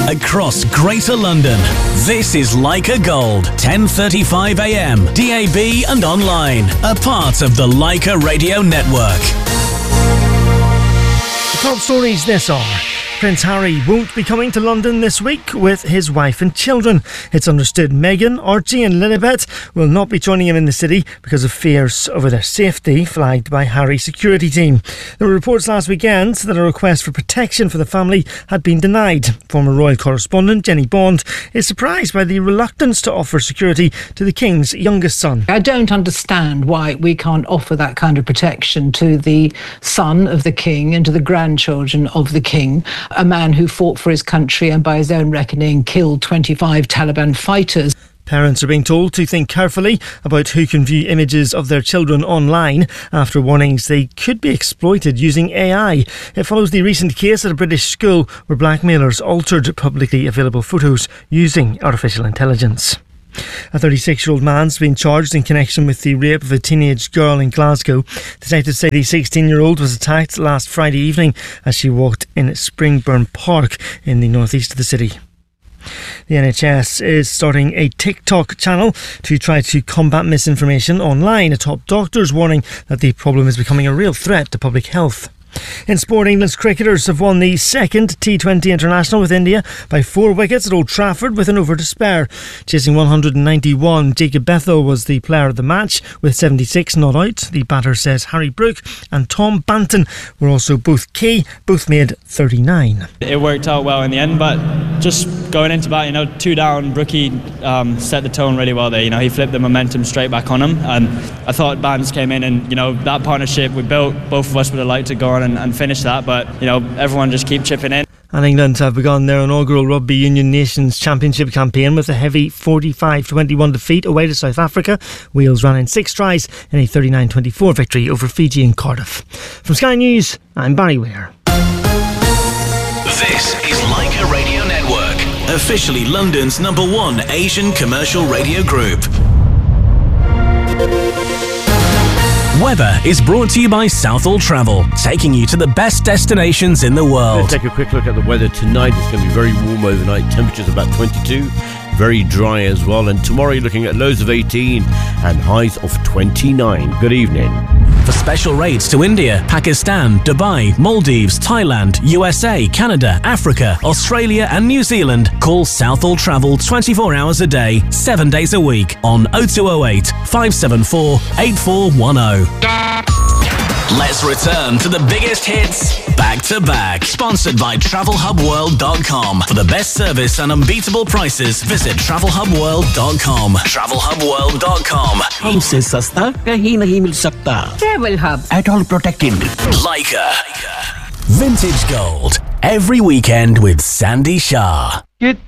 across Greater London. This is Leica Gold, 10:35 a.m, DAB and online. A part of the Leica Radio Network. The top stories this hour. Prince Harry won't be coming to London this week with his wife and children. It's understood Meghan, Archie and Lilibet will not be joining him in the city because of fears over their safety flagged by Harry's security team. There were reports last weekend that a request for protection for the family had been denied. Former royal correspondent Jenny Bond is surprised by the reluctance to offer security to the King's youngest son. I don't understand why we can't offer that kind of protection to the son of the King and to the grandchildren of the King. A man who fought for his country and by his own reckoning killed 25 Taliban fighters. Parents are being told to think carefully about who can view images of their children online after warnings they could be exploited using AI. It follows the recent case at a British school where blackmailers altered publicly available photos using artificial intelligence. A 36-year-old man's been charged in connection with the rape of a teenage girl in Glasgow. Detectives say the 16-year-old was attacked last Friday evening as she walked in Springburn Park in the northeast of the city. The NHS is starting a TikTok channel to try to combat misinformation online. A top doctor is warning that the problem is becoming a real threat to public health. In sport, England's cricketers have won the second T20 international with India by 4 wickets at Old Trafford with an over to spare. Chasing 191, Jacob Bethel was the player of the match with 76 not out. The batter says Harry Brook and Tom Banton were also both key, both made 39. It worked out well in the end, but just going into bat, 2 down, Brookie set the tone really well there. He flipped the momentum straight back on him, and I thought Banton came in and, that partnership we built, both of us would have liked to go on and finish that, but everyone just keep chipping in. And England have begun their inaugural Rugby Union Nations Championship campaign with a heavy 45-21 defeat away to South Africa. Wales ran in 6 tries in a 39-24 victory over Fiji in Cardiff. From Sky News, I'm Barry Ware. This is Leica Radio Network, officially London's #1 Asian commercial radio group. Weather is brought to you by Southall Travel, taking you to the best destinations in the world. Let's take a quick look at the weather tonight. It's going to be very warm overnight. Temperatures about 22. Very dry as well. And tomorrow you're looking at lows of 18 and highs of 29. Good evening. For special rates to India, Pakistan, Dubai, Maldives, Thailand, USA, Canada, Africa, Australia and New Zealand, call Southall Travel 24 hours a day, 7 days a week on 0208 574 8410. Let's return to the biggest hits back to back. Sponsored by TravelHubWorld.com. For the best service and unbeatable prices, visit TravelHubWorld.com. TravelHubWorld.com. हमसे सस्ता कहीं नहीं मिल सकता. Travel Hub. At all protected. Leica. Vintage Gold. Every weekend with Sandy Shah.